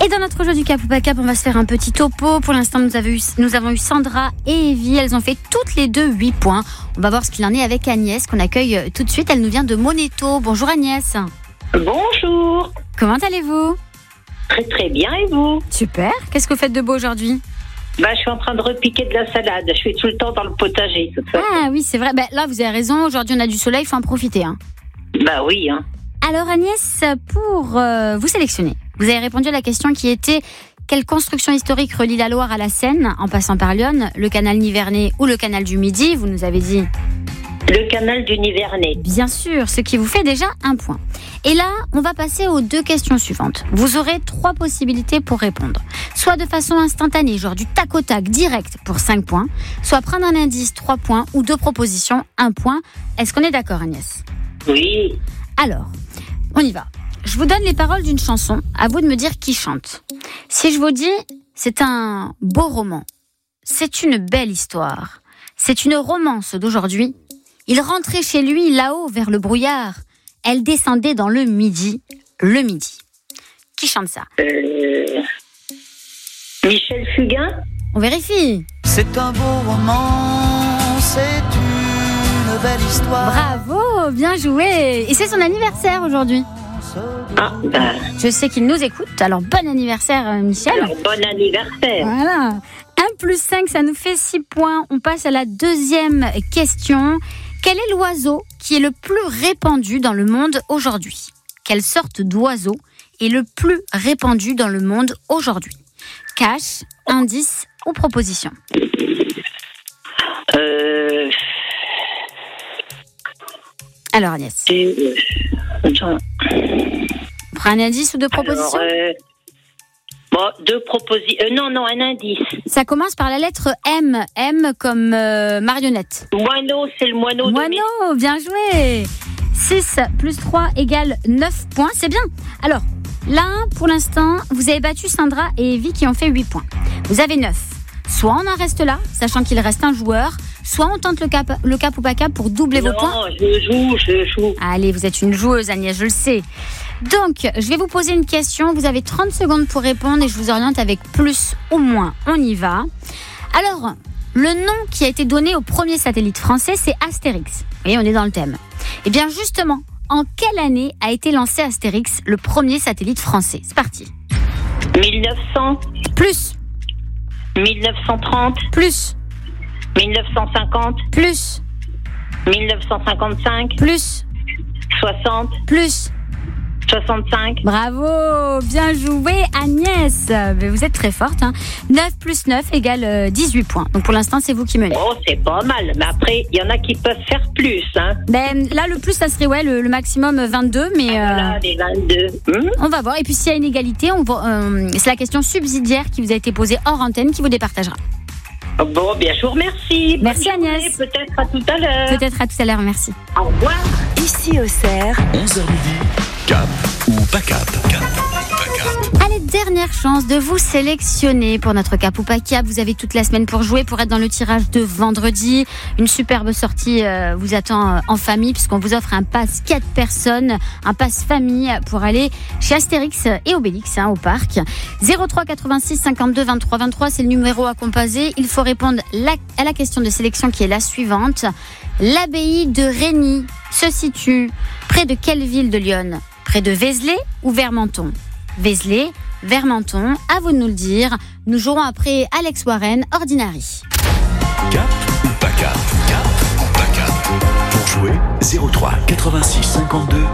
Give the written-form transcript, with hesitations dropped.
Et dans notre jeu du Cap ou pas Cap, on va se faire un petit topo. Pour l'instant, nous avons eu Sandra et Evie. Elles ont fait toutes les deux 8 points. On va voir ce qu'il en est avec Agnès, qu'on accueille tout de suite. Elle nous vient de Moneto. Bonjour Agnès. Bonjour. Comment allez-vous ? Très très bien, et vous ? Super. Qu'est-ce que vous faites de beau aujourd'hui ? Je suis en train de repiquer de la salade. Je suis tout le temps dans le potager, de toute façon. Ah oui, c'est vrai. Là, vous avez raison. Aujourd'hui, on a du soleil, il faut en profiter. Oui. Alors Agnès, pour vous sélectionner, vous avez répondu à la question qui était: quelle construction historique relie la Loire à la Seine, en passant par Lyon, le canal Nivernais ou le canal du Midi ? Vous nous avez dit le canal du Nivernais. Bien sûr, ce qui vous fait déjà un point. Et là, on va passer aux 2 questions suivantes. Vous aurez 3 possibilités pour répondre. Soit de façon instantanée, genre du tac au tac, direct, pour 5 points. Soit prendre un indice, 3 points, ou 2 propositions, 1 point. Est-ce qu'on est d'accord, Agnès ? Oui. Alors, on y va. Je vous donne les paroles d'une chanson. À vous de me dire qui chante. Si je vous dis, c'est un beau roman. C'est une belle histoire. C'est une romance d'aujourd'hui. Il rentrait chez lui là-haut vers le brouillard. Elle descendait dans le midi. Le midi. Qui chante ça ? Michel Fugain ? On vérifie. C'est un beau roman, c'est une belle histoire. Bravo, bien joué. Et c'est son anniversaire aujourd'hui. Je sais qu'il nous écoute. Alors bon anniversaire Michel. Alors, bon anniversaire. Voilà. 1 plus 5, ça nous fait 6 points. On passe à la 2e question. Quel est l'oiseau qui est le plus répandu dans le monde aujourd'hui ? Quelle sorte d'oiseau est le plus répandu dans le monde aujourd'hui ? Cache, indice ou proposition ? Alors Agnès. Attends. Prends un indice ou 2 propositions ? 2 propositions. Non, un indice. Ça commence par la lettre M. M comme marionnette. Moineau, c'est le moineau. Moineau, bien joué. 6 plus 3 égale 9 points, c'est bien. Alors, là, pour l'instant, vous avez battu Sandra et Evie qui ont fait 8 points. Vous avez 9. Soit on en reste là, sachant qu'il reste un joueur, soit on tente le cap ou pas cap pour doubler vos points. Non, je joue. Allez, vous êtes une joueuse, Agnès, je le sais. Donc, je vais vous poser une question. Vous avez 30 secondes pour répondre et je vous oriente avec plus ou moins. On y va. Alors, le nom qui a été donné au premier satellite français, c'est Astérix. Vous voyez, on est dans le thème. Eh bien, justement, en quelle année a été lancé Astérix, le premier satellite français ? C'est parti. 1900. Plus. 1930. Plus. 1950. Plus. 1955. Plus. 60. Plus. 65. Bravo, bien joué Agnès. Mais vous êtes très forte. 9 plus 9 égale 18 points. Donc pour l'instant, c'est vous qui menez. Oh, c'est pas mal. Mais après, il y en a qui peuvent faire plus. Là, le plus, ça serait le maximum 22. Mais Voilà, les 22. On va voir. Et puis s'il y a une égalité, c'est la question subsidiaire qui vous a été posée hors antenne qui vous départagera. Bon, bien, je vous remercie. Merci Bonne journée, Agnès. Peut-être à tout à l'heure. Peut-être à tout à l'heure, merci. Au revoir. Ici au Cerf, 11h midi, cap ou pas cap. Cap ou pas cap. Allez, dernière chance de vous sélectionner pour notre cap ou pas cap. Vous avez toute la semaine pour jouer, pour être dans le tirage de vendredi. Une superbe sortie vous attend en famille puisqu'on vous offre un pass 4 personnes, un pass famille pour aller chez Astérix et Obélix au parc. 03 86 52 23 23, c'est le numéro à composer. Il faut répondre à la question de sélection qui est la suivante. L'abbaye de Régny se situe près de quelle ville de Lyon ? Près de Vézelay ou Vermenton ? Vézelay, Vermenton, à vous de nous le dire. Nous jouerons après Alex Warren, Ordinary. Cap ou pas cap. Cap ou pas cap. Pour jouer, 03 86 52